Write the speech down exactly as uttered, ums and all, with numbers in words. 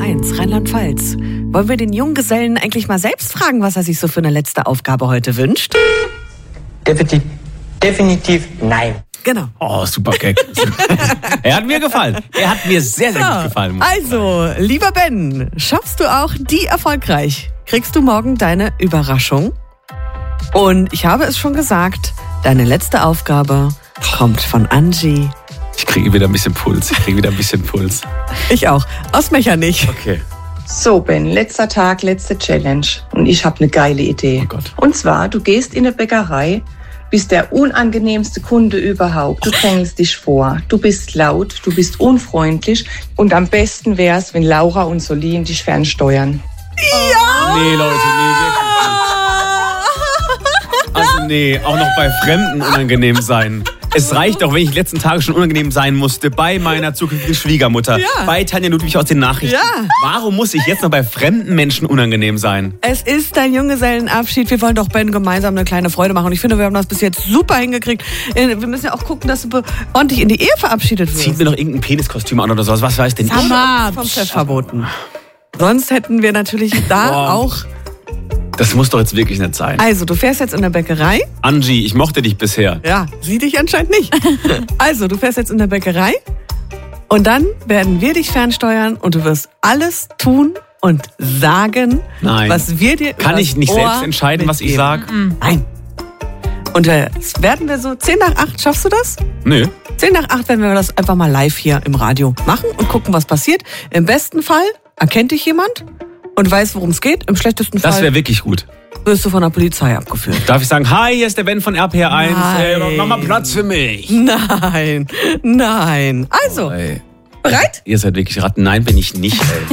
eins, Rheinland-Pfalz. Wollen wir den Junggesellen eigentlich mal selbst fragen, was er sich so für eine letzte Aufgabe heute wünscht? Definitiv, definitiv nein. Genau. Oh, super Gag. Er hat mir gefallen. Er hat mir sehr, sehr gut gefallen. Also, lieber Ben, schaffst du auch die erfolgreich? Kriegst du morgen deine Überraschung? Und ich habe es schon gesagt, deine letzte Aufgabe kommt von Angie. Ich kriege wieder ein bisschen Puls. Ich kriege wieder ein bisschen Puls. Ich auch. Aus Mechernich. Okay. So, Ben, letzter Tag, letzte Challenge. Und ich habe eine geile Idee. Oh Gott. Und zwar, du gehst in eine Bäckerei, bist der unangenehmste Kunde überhaupt. Du drängelst dich vor. Du bist laut, du bist unfreundlich. Und am besten wär's, wenn Laura und Solin dich fernsteuern. Ja! Nee, Leute, nee. Also nee, auch noch bei Fremden unangenehm sein. Es reicht doch, wenn ich die letzten Tage schon unangenehm sein musste bei meiner zukünftigen Schwiegermutter, Ja. bei Tanja Ludwig aus den Nachrichten. Ja. Warum muss ich jetzt noch bei fremden Menschen unangenehm sein? Es ist dein Junggesellenabschied. Wir wollen doch Ben gemeinsam eine kleine Freude machen. Und ich finde, wir haben das bis jetzt super hingekriegt. Wir müssen ja auch gucken, dass du ordentlich in die Ehe verabschiedet wirst. Zieht mir noch irgendein Peniskostüm an oder sowas. Was weiß denn ich? Hammer. Vom Chef verboten. Sonst hätten wir natürlich da Boah. auch... Das muss doch jetzt wirklich nicht sein. Also, du fährst jetzt in der Bäckerei. Angie, ich mochte dich bisher. Ja, sie dich anscheinend nicht. Also, du fährst jetzt in der Bäckerei und dann werden wir dich fernsteuern und du wirst alles tun und sagen, Nein. was wir dir Kann übers ich nicht Ohr selbst entscheiden, was ich mitgeben. sage? Nein. Und das werden wir so, zehn nach acht, schaffst du das? Nö. zehn nach acht werden wir das einfach mal live hier im Radio machen und gucken, was passiert. Im besten Fall erkennt dich jemand und weiß, worum es geht. Im schlechtesten Das Fall wäre wirklich gut. wirst du von der Polizei abgeführt. Darf ich sagen, hi, hier ist der Ben von R P R eins. Nein. Hey, mach mal Platz für mich. Nein, nein. Also, Ey. bereit? Ihr seid wirklich Ratten. Nein, bin ich nicht, ey.